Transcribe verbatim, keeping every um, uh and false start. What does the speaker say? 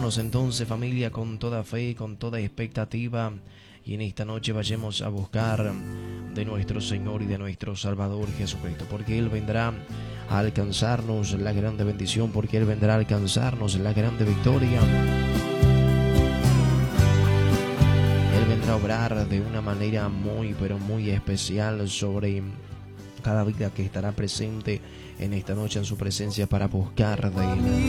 Vámonos entonces, familia, con toda fe, con toda expectativa, y en esta noche vayamos a buscar de nuestro Señor y de nuestro Salvador Jesucristo, porque Él vendrá a alcanzarnos la grande bendición, porque Él vendrá a alcanzarnos la grande victoria. Él vendrá a obrar de una manera muy, pero muy especial sobre cada vida que estará presente en esta noche en su presencia para buscar de Él.